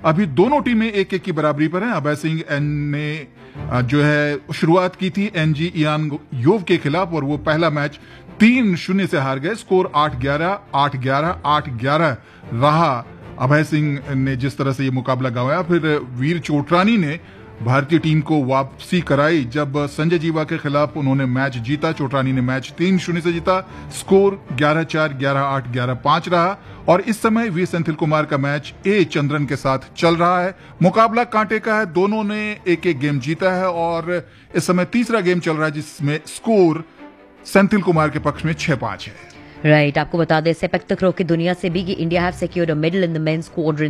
अभी दोनों टीमें 1-1 की बराबरी पर हैं। अभय सिंह ने जो है शुरुआत की थी एनजी इयान योव के खिलाफ और वो पहला मैच 3-0 से हार गए। स्कोर 8-11, 8-11, 8-11 रहा। अभय सिंह ने जिस तरह से ये मुकाबला गंवाया, फिर वीर चोटरानी ने भारतीय टीम को वापसी कराई जब संजय जीवा के खिलाफ उन्होंने मैच जीता। चोटरानी ने मैच 3-0 से जीता। स्कोर 11-4, 11-8, 11-5 रहा और इस समय वी सेंथिल कुमार का मैच ए चंद्रन के साथ चल रहा है। मुकाबला कांटे का है, दोनों ने एक एक गेम जीता है और इस समय तीसरा गेम चल रहा है जिसमें स्कोर सेंथिल कुमार के पक्ष में 6-5 है। राइट, आपको बता दें सेपक तकरो की दुनिया से भी कि India have secured a medal in the mains quadrant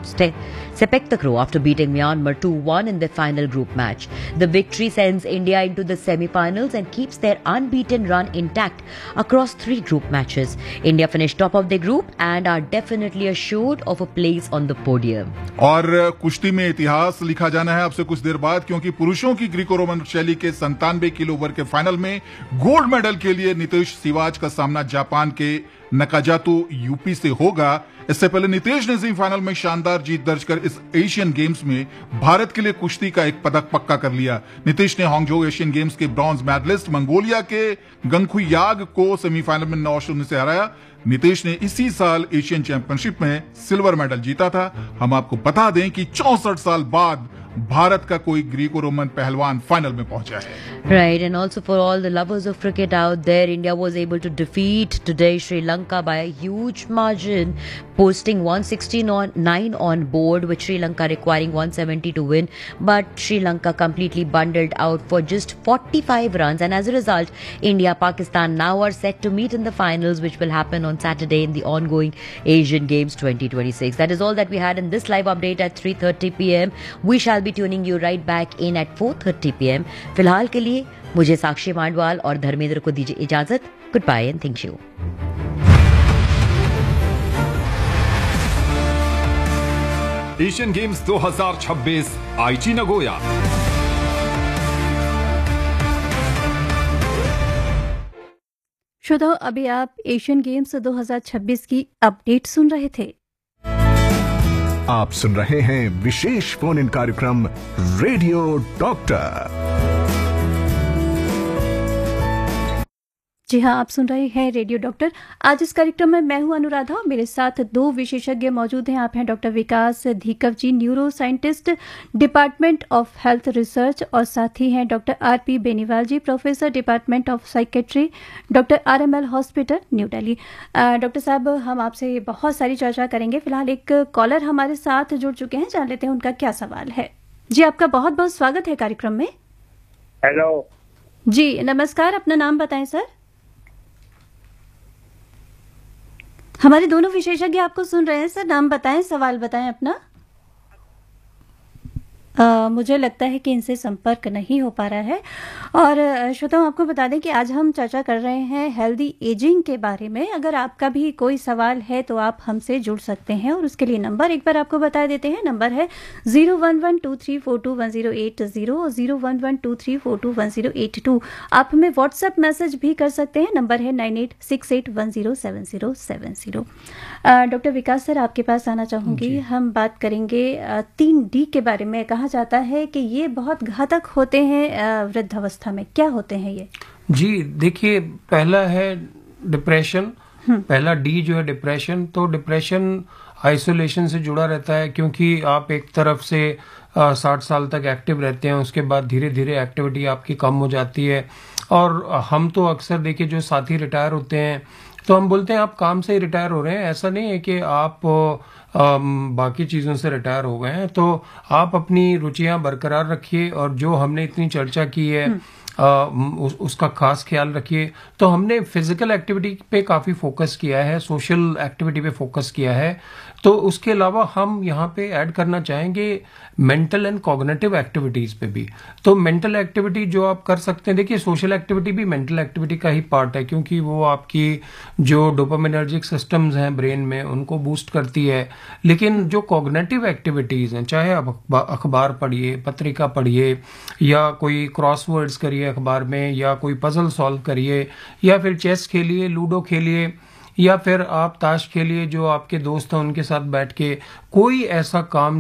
sepak तकरो after beating Myanmar 2-1 in their final group match. The victory sends India into the semi-finals and keeps their unbeaten run intact across 3 group matches. India finished top of their group and are definitely assured of a place on the podium. और कुश्ती में इतिहास लिखा जाना है अब से कुछ देर बाद, क्योंकि पुरुषों की ग्रीको रोमन शैली के 97 किलो ओवर के फाइनल में गोल्ड मेडल के लिए नितेश सिवाज का सामना जापान के नकाजातो यूपी से होगा। इससे पहले नितेश ने सेमीफाइनल में शानदार जीत दर्ज कर इस एशियन गेम्स में भारत के लिए कुश्ती का एक पदक पक्का कर लिया। नितेश ने हांगझो एशियन गेम्स के ब्रॉन्ज मेडलिस्ट मंगोलिया के गंगखुयाग को सेमीफाइनल में 9-0 से हराया। नितेश ने इसी साल एशियन चैंपियनशिप में सिल्वर मेडल जीता था। हम आपको बता दें कि 64 साल बाद भारत का कोई ग्रीको रोमन पहलवान फाइनल में पहुंचा है। Right, and also for all the lovers of cricket out there, India was able to defeat today Sri Lanka by a huge margin, posting 169 on board, with Sri Lanka requiring 170 to win. But Sri Lanka completely bundled out for just 45 runs, and as a result, India-Pakistan now are set to meet in the finals, which will happen on Saturday in the ongoing Asian Games 2026. That is all that we had in this live update at 3:30 p.m. We shall be tuning you right back in at 4:30 p.m. फिलहाल के लिए मुझे साक्षी मांडवाल और धर्मेंद्र को दीजिए इजाजत। Good bye and thank you. Asian games 2026 आईची Nagoya. श्रोताओं, अभी आप एशियन गेम्स 2026 की अपडेट सुन रहे थे। आप सुन रहे हैं विशेष फोन इन कार्यक्रम रेडियो डॉक्टर। जी हाँ, आप सुन रहे हैं रेडियो डॉक्टर। आज इस कार्यक्रम में मैं हूं अनुराधा और मेरे साथ 2 विशेषज्ञ मौजूद हैं। आप हैं doctor Vikas धीकव ji, neuro scientist, department of health research, और साथ ही हैं doctor RP Beniwal ji, professor, department of psychiatry, doctor RML hospital, new Delhi. Doctor साहब, हम आपसे बहुत सारी चर्चा करेंगे। फिलहाल एक कॉलर हमारे साथ जुड़ चुके हैं, जान लेते हैं उनका क्या सवाल है। जी, आपका बहुत बहुत स्वागत है कार्यक्रम में। हेलो जी, नमस्कार। अपना नाम बताएं सर। हमारे दोनों विशेषज्ञ आपको सुन रहे हैं सर, नाम बताएं, सवाल बताएं अपना। मुझे लगता है कि इनसे संपर्क नहीं हो पा रहा है। और श्रोताओं, आपको बता दें कि आज हम चर्चा कर रहे हैं हेल्दी एजिंग के बारे में। अगर आपका भी कोई सवाल है तो आप हमसे जुड़ सकते हैं और उसके लिए नंबर एक बार आपको बता देते हैं। नंबर है 0112342108 और 0112342108। आप हमें व्हाट्सएप मैसेज भी कर सकते हैं। नंबर है 9868107070। डॉक्टर विकास सर, आपके पास आना चाहूंगी। हम बात करेंगे 3D के बारे में। कहा जाता है कि ये बहुत घातक होते हैं वृद्धावस्था में, क्या होते हैं ये? जी देखिए, पहला है डिप्रेशन। पहला डी जो है डिप्रेशन। तो डिप्रेशन आइसोलेशन से जुड़ा रहता है, क्योंकि आप एक तरफ से 60 साल तक एक्टिव रहते हैं, उसके बाद धीरे धीरे एक्टिविटी आपकी कम हो जाती है। और हम तो अक्सर देखिए जो साथी रिटायर होते हैं तो हम बोलते हैं आप काम से ही रिटायर हो रहे हैं। ऐसा नहीं है कि आप बाकी चीज़ों से रिटायर हो गए हैं। तो आप अपनी रुचियां बरकरार रखिए और जो हमने इतनी चर्चा की है उसका खास ख्याल रखिए। तो हमने फिजिकल एक्टिविटी पे काफ़ी फोकस किया है, सोशल एक्टिविटी पे फोकस किया है। तो उसके अलावा हम यहाँ पे ऐड करना चाहेंगे मेंटल एंड कॉग्निटिव एक्टिविटीज़ पे भी। तो मेंटल एक्टिविटी जो आप कर सकते हैं, देखिए सोशल एक्टिविटी भी मेंटल एक्टिविटी का ही पार्ट है, क्योंकि वो आपकी जो डोपामिनर्जिक सिस्टम्स हैं ब्रेन में उनको बूस्ट करती है। लेकिन जो कॉग्निटिव एक्टिविटीज़ हैं, चाहे आप अखबार पढ़िए, पत्रिका पढ़िए, या कोई क्रॉसवर्ड्स करिए अखबार में, या कोई पजल सॉल्व करिए, या फिर चेस खेलिए, लूडो खेलिए, या फिर आप ताश खेलिए, जो आपके दोस्त हैं उनके साथ बैठ के कोई ऐसा काम